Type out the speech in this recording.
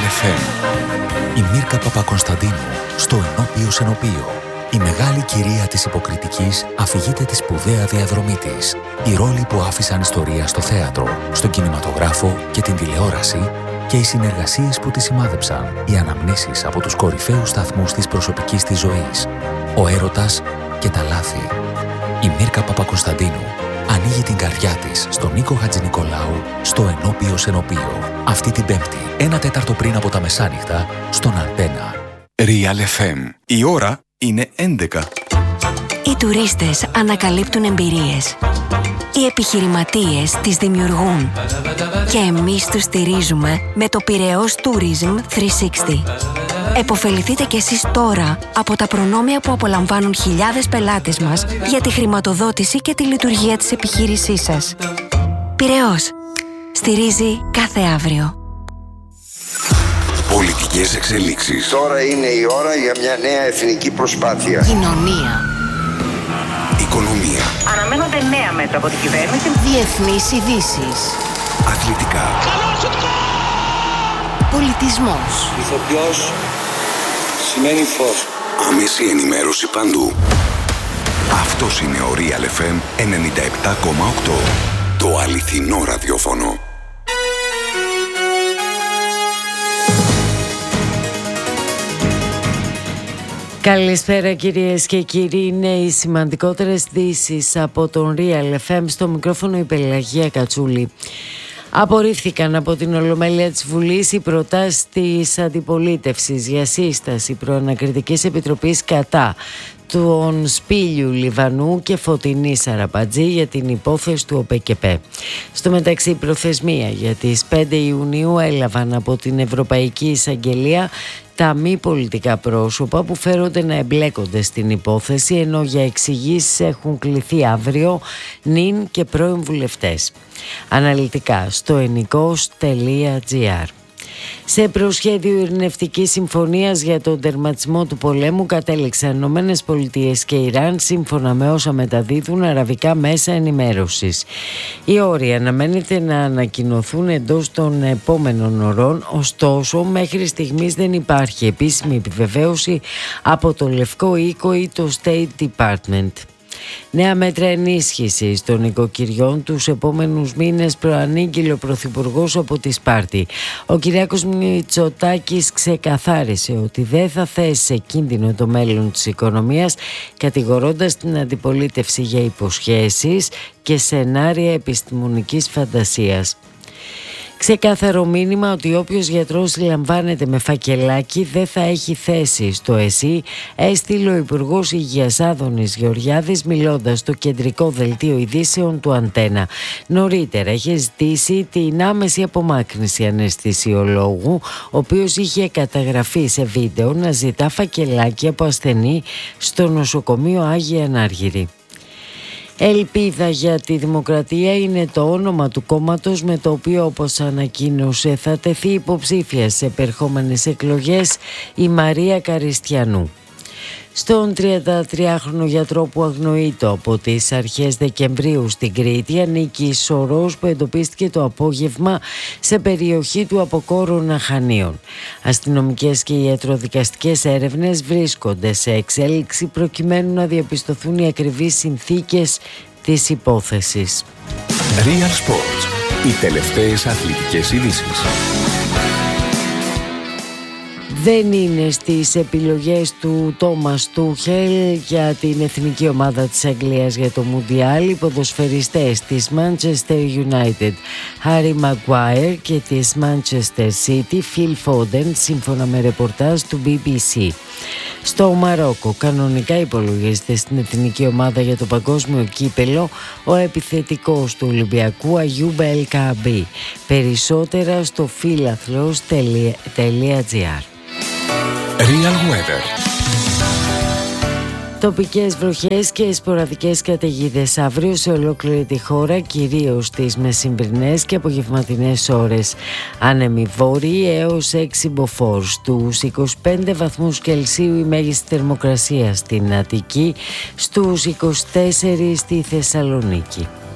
FM. Η Μίρκα Παπακωνσταντίνου στο Ενώπιο Σενοπείο. Η μεγάλη κυρία της υποκριτικής αφηγείται τη σπουδαία διαδρομή της. Οι ρόλοι που άφησαν ιστορία στο θέατρο, στον κινηματογράφο και την τηλεόραση και οι συνεργασίες που τη σημάδεψαν. Οι αναμνήσεις από τους κορυφαίους σταθμούς της προσωπικής της ζωής. Ο έρωτας και τα λάθη. Η Μίρκα Παπακωνσταντίνου ανοίγει την καρδιά της στον Νίκο Χατζηνικολάου στο Ενώπιο Σενοπείο. Αυτή την Πέμπτη, 1 τέταρτο πριν από τα μεσάνυχτα, στον Αντένα. Real FM. Η ώρα είναι 11. Οι τουρίστες ανακαλύπτουν εμπειρίες. Οι επιχειρηματίες τις δημιουργούν. Και εμείς τους στηρίζουμε με το Πειραιώς Tourism 360. Εποφεληθείτε κι εσείς τώρα από τα προνόμια που απολαμβάνουν χιλιάδες πελάτες μας για τη χρηματοδότηση και τη λειτουργία της επιχείρησής σας. Πειραιώς. Στηρίζει κάθε αύριο. Πολιτικές εξελίξεις. Τώρα είναι η ώρα για μια νέα εθνική προσπάθεια. Κοινωνία. Οικονομία. Αναμένονται νέα μέτρα από την κυβέρνηση. Διεθνείς ειδήσεις. Αθλητικά. Πολιτισμός. Ηθοποιός σημαίνει φως. Άμεση ενημέρωση παντού. Αυτός είναι ο Real FM 97,8. Το αληθινό ραδιόφωνο. Καλησπέρα κυρίες και κύριοι, είναι οι σημαντικότερες ειδήσεις από τον Real FM. Στο μικρόφωνο η Πελαγία Κατσούλη. Απορρίφθηκαν από την Ολομέλεια της Βουλής οι προτάσεις της αντιπολίτευσης για σύσταση προανακριτικής επιτροπής κατά των Σπήλιου Λιβανού και Φωτεινή Σαραπατζή για την υπόθεση του ΟΠΕΚΕΠΕ. Στο μεταξύ, προθεσμία για τις 5 Ιουνίου έλαβαν από την Ευρωπαϊκή Εισαγγελία τα μη πολιτικά πρόσωπα που φέρονται να εμπλέκονται στην υπόθεση, ενώ για εξηγήσεις έχουν κληθεί αύριο νυν και πρώην βουλευτές. Αναλυτικά στο ennikos.gr. Σε προσχέδιο ειρηνευτικής συμφωνίας για τον τερματισμό του πολέμου κατέληξαν ΗΠΑ και Ιράν, σύμφωνα με όσα μεταδίδουν αραβικά μέσα ενημέρωσης. Οι όροι αναμένεται να ανακοινωθούν εντός των επόμενων ωρών, ωστόσο μέχρι στιγμής δεν υπάρχει επίσημη επιβεβαίωση από το Λευκό Οίκο ή το State Department. Νέα μέτρα ενίσχυσης των οικοκυριών τους επόμενους μήνες προανήγγειλε ο Πρωθυπουργός από τη Σπάρτη. Ο Κυριάκος Μητσοτάκης ξεκαθάρισε ότι δεν θα θέσει σε κίνδυνο το μέλλον της οικονομίας, κατηγορώντας την αντιπολίτευση για υποσχέσεις και σενάρια επιστημονικής φαντασίας. Ξεκάθαρο μήνυμα ότι όποιος γιατρός λαμβάνεται με φακελάκι δεν θα έχει θέση στο ΕΣΥ, έστειλε ο Υπουργός Υγείας Άδωνης Γεωργιάδης μιλώντας στο κεντρικό δελτίο ειδήσεων του Αντένα. Νωρίτερα είχε ζητήσει την άμεση απομάκρυνση αναισθησιολόγου, ο οποίος είχε καταγραφεί σε βίντεο να ζητά φακελάκι από ασθενή στο νοσοκομείο Άγια Ανάργυρη. Ελπίδα για τη Δημοκρατία είναι το όνομα του κόμματος με το οποίο, όπως ανακοίνωσε, θα τεθεί υποψήφια σε επερχόμενες εκλογές η Μαρία Καριστιανού. Στον 33χρονο γιατρό που αγνοείται από τις αρχές Δεκεμβρίου στην Κρήτη ανήκει σωρός που εντοπίστηκε το απόγευμα σε περιοχή του Αποκόρουνα Χανίων. Αστυνομικές και ιατροδικαστικές έρευνες βρίσκονται σε εξέλιξη προκειμένου να διαπιστωθούν οι ακριβείς συνθήκες της υπόθεσης. Real Sports. Οι τελευταίες αθλητικές ειδήσεις. Δεν είναι στις επιλογές του Τόμας Τούχελ για την εθνική ομάδα της Αγγλίας για το Μουντιάλ οι ποδοσφαιριστές της Manchester United Harry Maguire και της Manchester City Phil Foden, σύμφωνα με ρεπορτάζ του BBC. Στο Μαρόκο κανονικά υπολογίζεται στην εθνική ομάδα για το παγκόσμιο κύπελο ο επιθετικός του Ολυμπιακού Αγιούμπ Ελ Κααμπή. Περισσότερα στο philathlos.gr. Real Weather. Τοπικές βροχές και σποραδικές καταιγίδες αύριο σε ολόκληρη τη χώρα, κυρίως τις μεσημβρινές και απογευματινές ώρες. Άνεμοι βόρειοι έως 6 μποφόρ. Στους 25 βαθμούς Κελσίου η μέγιστη θερμοκρασία στην Αττική, στους 24 στη Θεσσαλονίκη.